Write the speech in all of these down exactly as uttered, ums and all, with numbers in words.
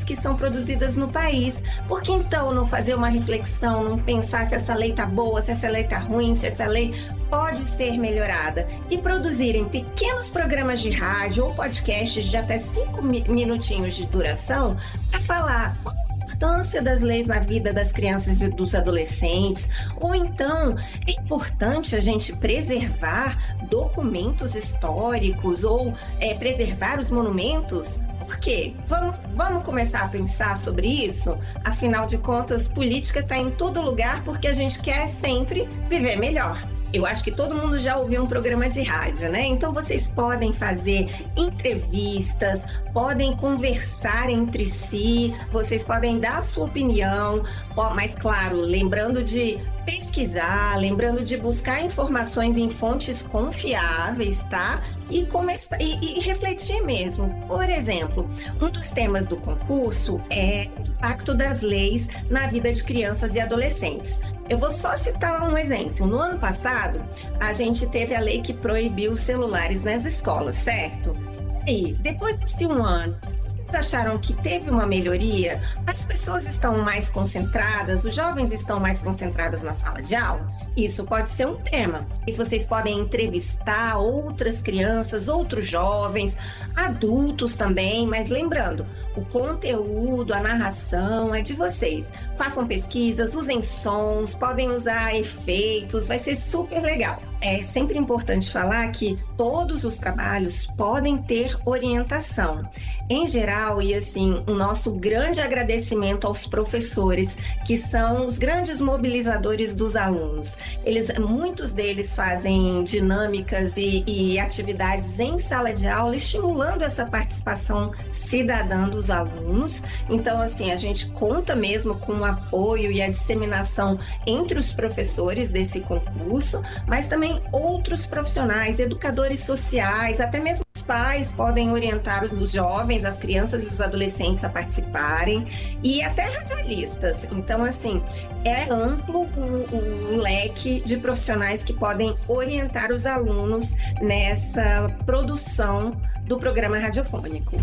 que são produzidas no país. Por que então não fazer uma reflexão, não pensar se essa lei tá boa, se essa lei tá ruim, se essa lei pode ser melhorada e produzirem pequenos programas de rádio ou podcasts de até cinco minutinhos de duração para falar qual a importância das leis na vida das crianças e dos adolescentes, ou então é importante a gente preservar documentos históricos ou é, preservar os monumentos. Por quê? Vamos, vamos começar a pensar sobre isso? Afinal de contas, política está em todo lugar porque a gente quer sempre viver melhor. Eu acho que todo mundo já ouviu um programa de rádio, né? Então vocês podem fazer entrevistas, podem conversar entre si, vocês podem dar a sua opinião, mas claro, lembrando de pesquisar, lembrando de buscar informações em fontes confiáveis, tá? E, começar, e, e refletir mesmo. Por exemplo, um dos temas do concurso é o impacto das leis na vida de crianças e adolescentes. Eu vou só citar um exemplo. No ano passado, a gente teve a lei que proibiu os celulares nas escolas, certo? E depois desse um ano, vocês acharam que teve uma melhoria? As pessoas estão mais concentradas, os jovens estão mais concentrados na sala de aula? Isso pode ser um tema. E vocês podem entrevistar outras crianças, outros jovens, adultos também, mas lembrando, o conteúdo, a narração é de vocês. Façam pesquisas, usem sons, podem usar efeitos, vai ser super legal. É sempre importante falar que todos os trabalhos podem ter orientação. Em geral, e assim, o nosso grande agradecimento aos professores, que são os grandes mobilizadores dos alunos. Eles, muitos deles fazem dinâmicas e, e atividades em sala de aula, estimulando essa participação cidadã dos alunos. Então, assim, a gente conta mesmo com o apoio e a disseminação entre os professores desse concurso, mas também outros profissionais, educadores sociais, até mesmo os pais podem orientar os jovens, as crianças e os adolescentes a participarem, e até radialistas. Então, assim, é amplo o, o leque de profissionais que podem orientar os alunos nessa produção do programa radiofônico.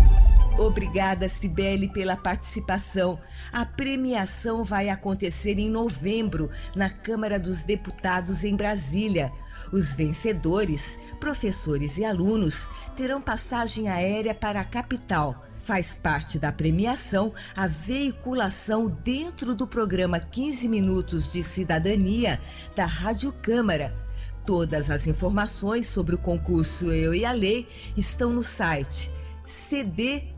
Obrigada, Cibele, pela participação. A premiação vai acontecer em novembro, na Câmara dos Deputados em Brasília. Os vencedores, professores e alunos, terão passagem aérea para a capital. Faz parte da premiação a veiculação dentro do programa quinze Minutos de Cidadania da Rádio Câmara. Todas as informações sobre o concurso Eu e a Lei estão no site cd.leg.br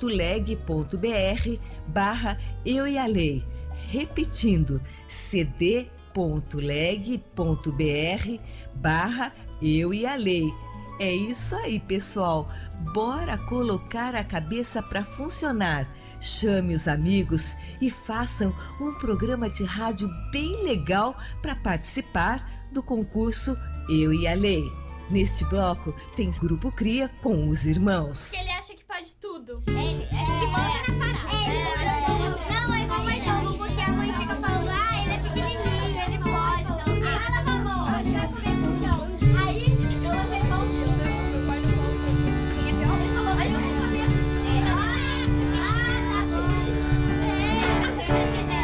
barra Eu e a Lei. Repetindo, cd.leg.br barra Eu e a Lei. É isso aí, pessoal. Bora colocar a cabeça para funcionar. Chame os amigos e façam um programa de rádio bem legal para participar do concurso Eu e a Lei. Neste bloco tem Grupo Cria com os irmãos. Porque ele acha que pode tudo. Ele acha que manda na